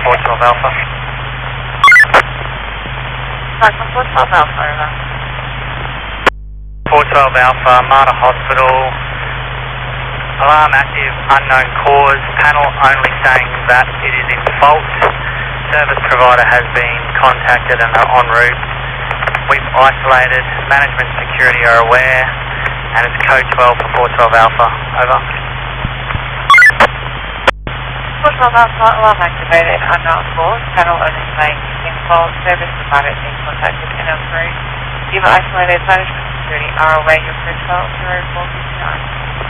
412 Alpha. Cyclone 412 Alpha, over. 412 Alpha, Mater Hospital. Alarm active, unknown cause. Panel only saying that it is in fault. Service provider has been contacted and are en route. We've isolated. Management security are aware. And it's code 12 for 412 Alpha. Over. 412 Alpha, alarm activated, unknown cause. Panel only saying it's in fault. Service provider has been contacted and en route. You've isolated. Management security are aware. Your code 12 0459.